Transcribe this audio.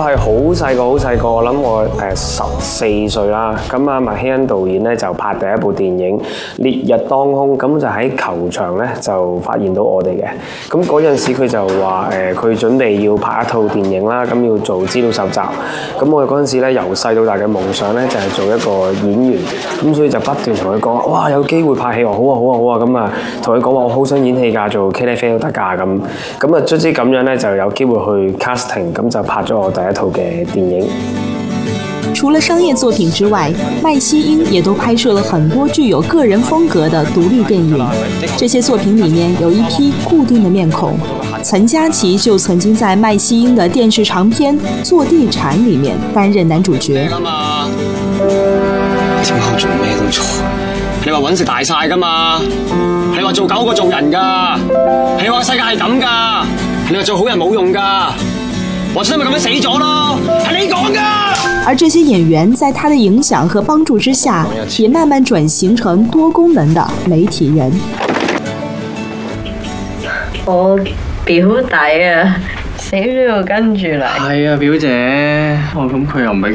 係好細個，我諗我14歲啦。咁啊，麥希恩導演咧就拍第一部電影《烈日當空》，咁就喺球場咧就發現到我哋嘅。咁嗰陣時佢就話佢準備要拍一套電影啦，咁要做資料搜集。咁我哋嗰陣時咧由細到大嘅夢想咧就係做一個演員，咁所以就不斷同佢講，哇有機會拍戲喎，好啊，咁啊同佢講話我好想演戲㗎，做茄喱啡都得㗎咁。咁啊卒之咁樣咧就有機會去 casting， 咁就拍咗我第一套嘅電影。 除了商業作品之外，麥希英也都拍攝了很多具有個人風格的獨立電影。這些作品裡面有一批固定的面孔，岑嘉琪就曾經在麥希英的電視長片《做地產》裡面擔任男主角。 點解我做咩都錯？你話揾食大晒㗎嘛？你話做狗過做人㗎？你話世界係咁㗎？你話做好人冇用㗎？我真係咪咁樣死咗咯？係你講㗎！ 而這些演員在他的影響和幫助之下，也慢慢轉型成多功能的媒體人。 我表弟啊，死都要跟住嚟。 係啊，表姐，咁佢又唔係